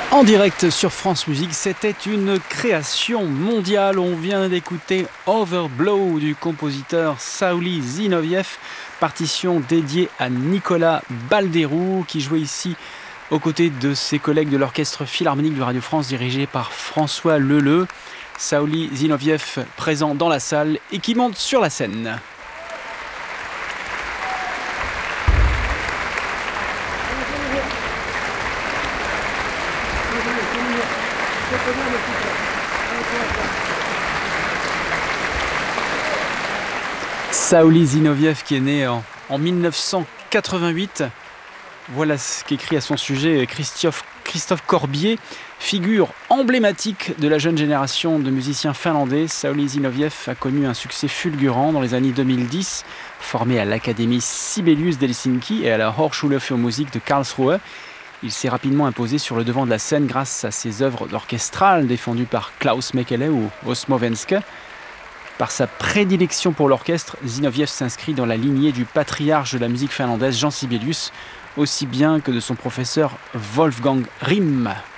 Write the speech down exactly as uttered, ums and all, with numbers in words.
En direct sur France Musique, c'était une création mondiale. On vient d'écouter Overblow du compositeur Sauli Zinoviev, partition dédiée à Nicolas Balderou qui jouait ici aux côtés de ses collègues de l'Orchestre Philharmonique de Radio France dirigé par François Leleu. Sauli Zinoviev présent dans la salle et qui monte sur la scène. Sauli Zinoviev qui est né en, en mille neuf cent quatre-vingt-huit. Voilà ce qu'écrit à son sujet Christophe, Christophe Corbier, figure emblématique de la jeune génération de musiciens finlandais. Sauli Zinoviev a connu un succès fulgurant dans les années deux mille dix, formé à l'Académie Sibelius d'Helsinki et à la Hochschule für Musik de Karlsruhe. Il s'est rapidement imposé sur le devant de la scène grâce à ses œuvres orchestrales défendues par Klaus Mekele ou Osmo Venske. Par sa prédilection pour l'orchestre, Zinoviev s'inscrit dans la lignée du patriarche de la musique finlandaise Jean Sibelius, aussi bien que de son professeur Wolfgang Rihm.